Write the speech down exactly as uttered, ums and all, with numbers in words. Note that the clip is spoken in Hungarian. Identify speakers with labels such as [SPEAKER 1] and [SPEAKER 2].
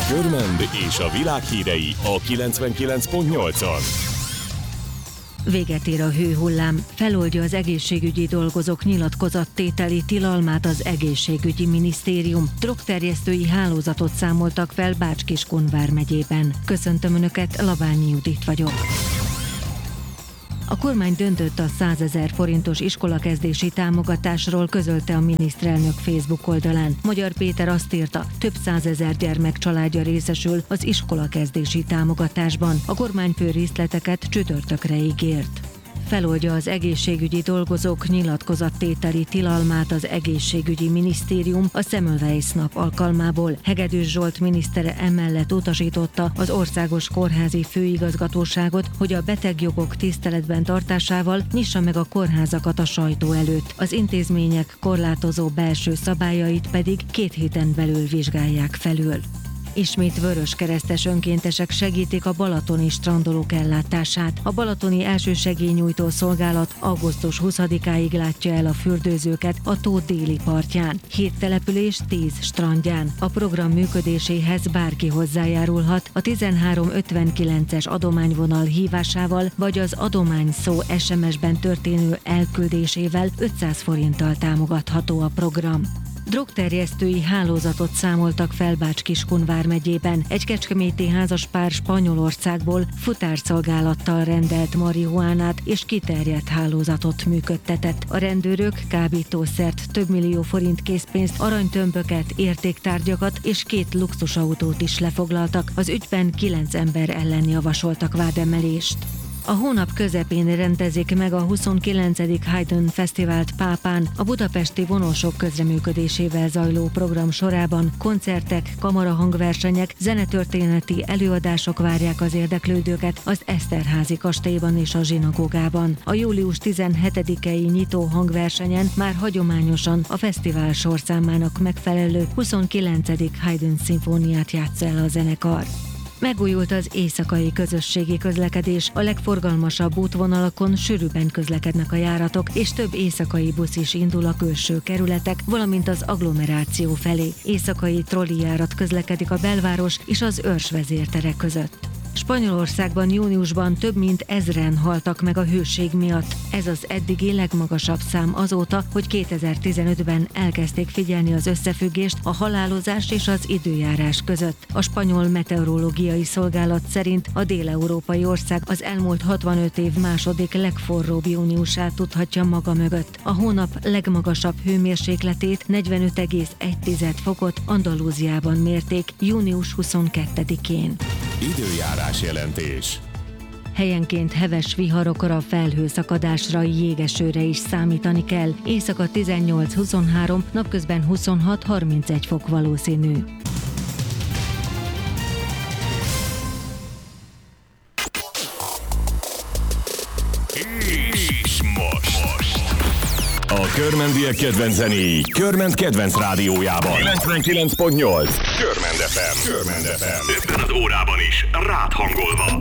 [SPEAKER 1] Körmend és a világ hírei a kilencvenkilenc pont nyolcon.
[SPEAKER 2] Véget ér a hőhullám, feloldja az egészségügyi dolgozók nyilatkozattételi tilalmát az egészségügyi minisztérium. Drogterjesztői hálózatot számoltak fel Bács-Kiskun vármegyében. Köszöntöm Önöket, Labányi Judit vagyok. A kormány döntött a százezer forintos iskolakezdési támogatásról, közölte a miniszterelnök Facebook oldalán. Magyar Péter azt írta, több százezer gyermek családja részesül az iskolakezdési támogatásban. A kormányfő részleteket csütörtökre ígért. Feloldja az egészségügyi dolgozók nyilatkozattételi tilalmát az egészségügyi minisztérium a Semmelweis nap alkalmából. Hegedűs Zsolt minisztere emellett utasította az Országos Kórházi Főigazgatóságot, hogy a betegjogok tiszteletben tartásával nyissa meg a kórházakat a sajtó előtt. Az intézmények korlátozó belső szabályait pedig két héten belül vizsgálják felül. Ismét vöröskeresztes önkéntesek segítik a balatoni strandolók ellátását. A balatoni elsősegélynyújtó szolgálat augusztus huszadikáig látja el a fürdőzőket a tó déli partján. Hét település, tíz strandján. A program működéséhez bárki hozzájárulhat a tizenhárom ötvenkilences adományvonal hívásával, vagy az adományszó es em es-ben történő elküldésével ötszáz forinttal támogatható a program. Drogterjesztői hálózatot számoltak fel Bács-Kiskun vármegyében. Egy kecskeméti házaspár Spanyolországból futárszolgálattal rendelt marihuánát és kiterjedt hálózatot működtetett. A rendőrök kábítószert, több millió forint készpénzt, aranytömböket, értéktárgyakat és két luxusautót is lefoglaltak. Az ügyben kilenc ember ellen javasoltak vádemelést. A hónap közepén rendezik meg a huszonkilencedik Haydn Fesztivált Pápán. A budapesti vonósok közreműködésével zajló program sorában koncertek, kamarahangversenyek, zenetörténeti előadások várják az érdeklődőket az Eszterházy kastélyban és a zsinagógában. A július tizenhetedikei nyitó hangversenyen már hagyományosan a fesztivál sorszámának megfelelő huszonkilencedik Haydn szimfóniát játssza el a zenekar. Megújult az éjszakai közösségi közlekedés, a legforgalmasabb útvonalakon sűrűbben közlekednek a járatok, és több éjszakai busz is indul a külső kerületek, valamint az agglomeráció felé. Éjszakai trollijárat közlekedik a belváros és az Örs vezértere között. Spanyolországban júniusban több mint ezren haltak meg a hőség miatt. Ez az eddigi legmagasabb szám azóta, hogy kétezer-tizenötben elkezdték figyelni az összefüggést a halálozás és az időjárás között. A spanyol meteorológiai szolgálat szerint a déleurópai ország az elmúlt hatvanöt év második legforróbb júniusát tudhatja maga mögött. A hónap legmagasabb hőmérsékletét negyvenöt egész egy fokot Andalúziában mérték június huszonkettedikén.
[SPEAKER 1] Időjárás jelentés.
[SPEAKER 2] Helyenként heves viharokra, felhőszakadásra, jégesőre is számítani kell. Éjszaka tizennyolc huszonhárom, napközben huszonhat harmincegy fok valószínű.
[SPEAKER 1] És most a körmendiek kedvenc zenéi Körmend kedvenc rádiójában. kilencvenkilenc pont nyolc Körmend ef em. Körmend ef em. Ebben az órában is rád hangolva.